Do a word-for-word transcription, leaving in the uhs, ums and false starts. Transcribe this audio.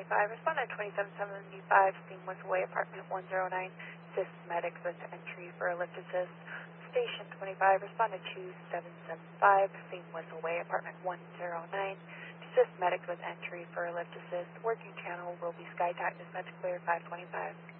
twenty-five, respond at twenty-seven seventy-five, Seamless Way, apartment one oh nine, assist medics with entry for a lift assist. Station twenty-five, respond to two seven seven five, Seamless Way, apartment one oh nine, assist medics with entry for a lift assist. Working channel will be SkyTAC, dispatch cleared five twenty-five.